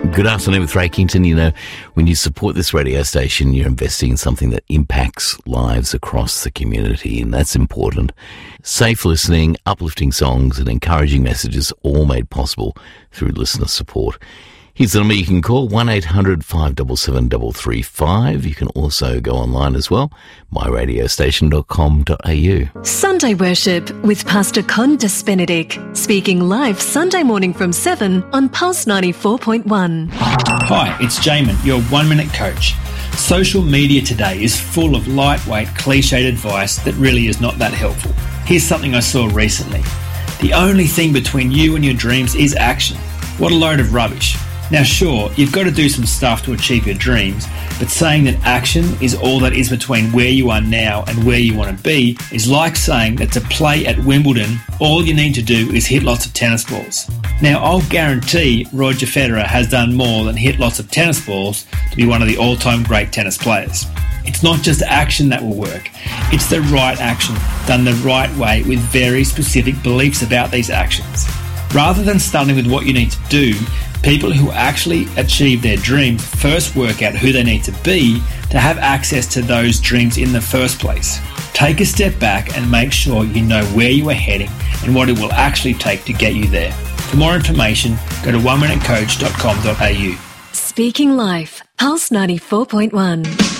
Good afternoon with Ray Kington. You know, when you support this radio station, you're investing in something that impacts lives across the community, and that's important. Safe listening, uplifting songs, and encouraging messages, all made possible through listener support. Here's the number you can call, 1-800-577-335. You can also go online as well, myradiostation.com.au. Sunday Worship with Pastor Con Benedict, speaking live Sunday morning from 7 on Pulse 94.1. Hi, it's Jamin, your 1-minute coach. Social media today is full of lightweight, cliched advice that really is not that helpful. Here's something I saw recently. The only thing between you and your dreams is action. What a load of rubbish. Now sure, you've got to do some stuff to achieve your dreams, but saying that action is all that is between where you are now and where you want to be is like saying that to play at Wimbledon, all you need to do is hit lots of tennis balls. Now I'll guarantee Roger Federer has done more than hit lots of tennis balls to be one of the all-time great tennis players. It's not just action that will work, it's the right action, done the right way with very specific beliefs about these actions. Rather than starting with what you need to do, people who actually achieve their dreams first work out who they need to be to have access to those dreams in the first place. Take a step back and make sure you know where you are heading and what it will actually take to get you there. For more information, go to oneminutecoach.com.au. Speaking Life, Pulse 94.1.